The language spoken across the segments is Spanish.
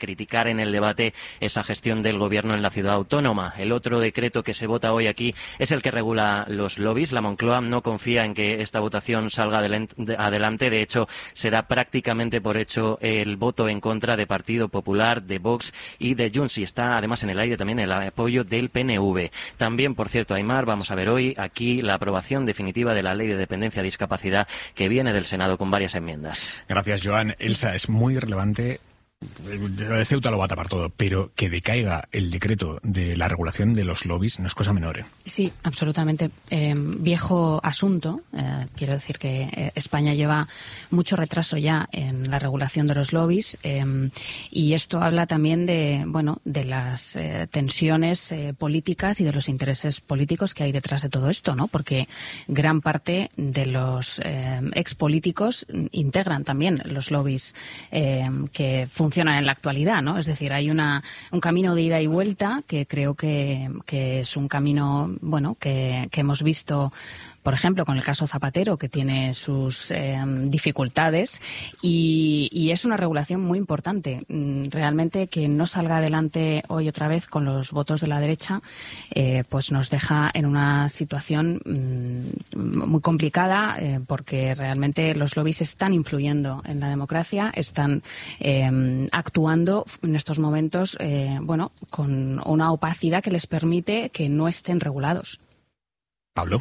criticar en el debate esa gestión del gobierno en la ciudad autónoma. El otro decreto que se vota hoy aquí es el que regula los lobbies. La Moncloa no confía en que esta votación salga adelante. De hecho, se da prácticamente por hecho el voto en contra de Partido Popular, de Vox y de Junts. Y está además en el aire también el apoyo del PNV. También, por cierto, Aimar, vamos a ver hoy aquí la aprobación definitiva de la Ley de Dependencia y Discapacidad que viene del Senado con varias enmiendas. Gracias, Joan. Elsa, es muy relevante. De Ceuta lo va a tapar todo, pero que decaiga el decreto de la regulación de los lobbies no es cosa menor, ¿eh? Sí, absolutamente. Viejo asunto. Quiero decir que España lleva mucho retraso ya en la regulación de los lobbies y esto habla también de las tensiones políticas y de los intereses políticos que hay detrás de todo esto, ¿no? Porque gran parte de los expolíticos integran también los lobbies que funcionan en la actualidad, ¿no? Es decir, hay un camino de ida y vuelta que creo que es un camino, que hemos visto, por ejemplo, con el caso Zapatero, que tiene sus dificultades y es una regulación muy importante. Realmente que no salga adelante hoy otra vez con los votos de la derecha, pues nos deja en una situación muy complicada porque realmente los lobbies están influyendo en la democracia, están actuando en estos momentos, con una opacidad que les permite que no estén regulados. Pablo.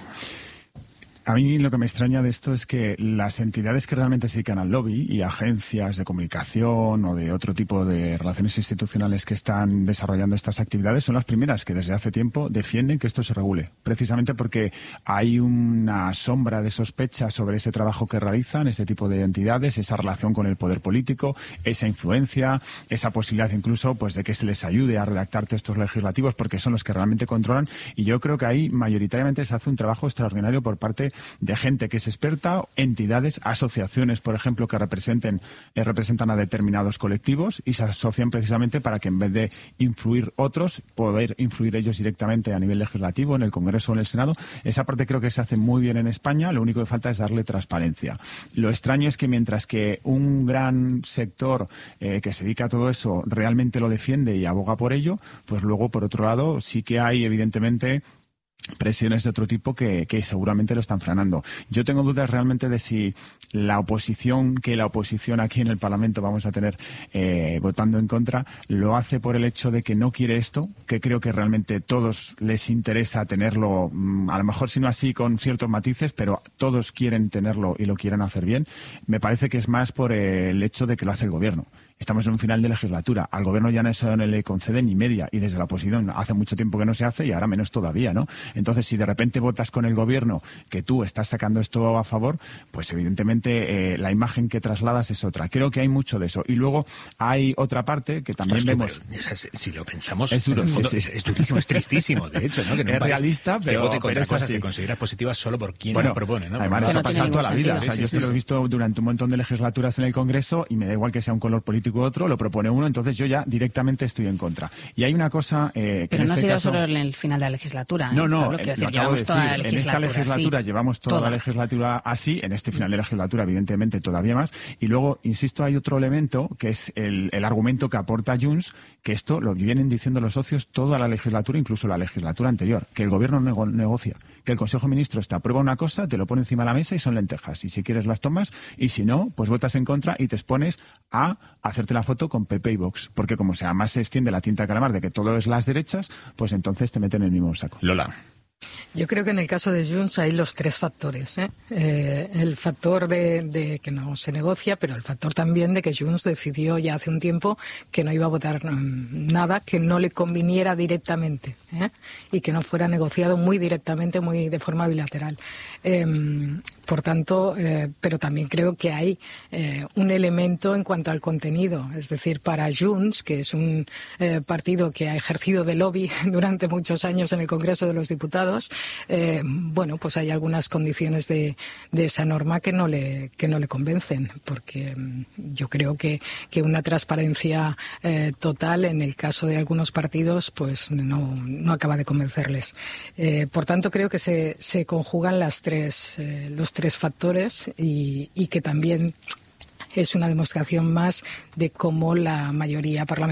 A mí lo que me extraña de esto es que las entidades que realmente se dedican al lobby y agencias de comunicación o de otro tipo de relaciones institucionales que están desarrollando estas actividades son las primeras que desde hace tiempo defienden que esto se regule, precisamente porque hay una sombra de sospecha sobre ese trabajo que realizan este tipo de entidades, esa relación con el poder político, esa influencia, esa posibilidad incluso pues de que se les ayude a redactar textos legislativos porque son los que realmente controlan, y yo creo que ahí mayoritariamente se hace un trabajo extraordinario por parte de gente que es experta, entidades, asociaciones, por ejemplo, que representan a determinados colectivos y se asocian precisamente para que en vez de influir otros, poder influir ellos directamente a nivel legislativo, en el Congreso o en el Senado. Esa parte creo que se hace muy bien en España, lo único que falta es darle transparencia. Lo extraño es que mientras que un gran sector que se dedica a todo eso realmente lo defiende y aboga por ello, pues luego, por otro lado, sí que hay evidentemente presiones de otro tipo que seguramente lo están frenando. Yo tengo dudas realmente de si la oposición aquí en el Parlamento vamos a tener votando en contra, lo hace por el hecho de que no quiere esto, que creo que realmente todos les interesa tenerlo, a lo mejor si no así con ciertos matices, pero todos quieren tenerlo y lo quieren hacer bien. Me parece que es más por el hecho de que lo hace el Gobierno. Estamos en un final de legislatura. Al Gobierno ya no se le concede ni media y desde la oposición hace mucho tiempo que no se hace y ahora menos todavía, ¿no? Entonces, si de repente votas con el Gobierno que tú estás sacando esto a favor, pues evidentemente la imagen que trasladas es otra. Creo que hay mucho de eso. Y luego hay otra parte que también vemos... Si lo pensamos, es duro, fondo, sí. Es durísimo, es tristísimo, de hecho, ¿no? Que en un es país realista, pero se vote contra cosas así. que consideras positivas solo por quien las propone, ¿no? Además, esto pasa toda la vida. O sea, yo esto lo he visto durante un montón de legislaturas en el Congreso y me da igual que sea un color político u otro, lo propone uno, entonces yo ya directamente estoy en contra. Y hay una cosa que pero en no este ha sido caso... solo en el final de la legislatura. No, Pablo, quiero decir, llevamos toda la legislatura. En esta legislatura sí, llevamos toda la legislatura así, en este final de legislatura evidentemente todavía más. Y luego, insisto, hay otro elemento que es el argumento que aporta Junts, que esto lo vienen diciendo los socios toda la legislatura, incluso la legislatura anterior, que el Gobierno negocia, que el Consejo de Ministros te aprueba una cosa, te lo pone encima de la mesa y son lentejas. Y si quieres las tomas y si no, pues votas en contra y te expones a hacerte la foto con PP y Vox. Porque como sea más se extiende la tinta de calamar de que todo es las derechas, pues entonces te meten en el mismo saco. Lola. Yo creo que en el caso de Junts hay los tres factores, el factor de que no se negocia, pero el factor también de que Junts decidió ya hace un tiempo que no iba a votar nada que no le conviniera directamente y que no fuera negociado muy directamente, muy de forma bilateral. Por tanto, pero también creo que hay un elemento en cuanto al contenido, es decir, para Junts, que es un partido que ha ejercido de lobby durante muchos años en el Congreso de los Diputados, pues hay algunas condiciones de esa norma que no le convencen, porque yo creo que una transparencia total en el caso de algunos partidos pues no acaba de convencerles. Por tanto, creo que se conjugan los tres factores y que también es una demostración más de cómo la mayoría parlamentaria